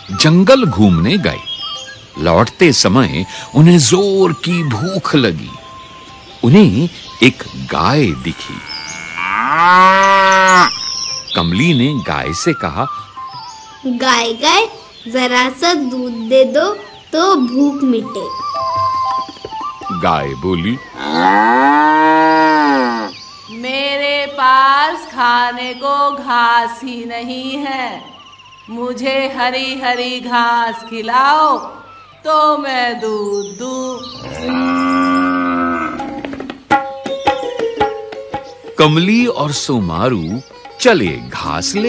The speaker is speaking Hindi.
जंगल घूमने गए। लौटते समय उन्हें जोर की भूख लगी। उन्हें एक गाय दिखी। कमली ने गाय से कहा, गाय गाय, जरा सा दूध दे दो तो भूख मिटे। गाय बोली, मेरे पास खाने को घास ही नहीं है, मुझे हरी हरी घास खिलाओ तो मैं दूध दूं। कमली और सुमारू चले घास ले।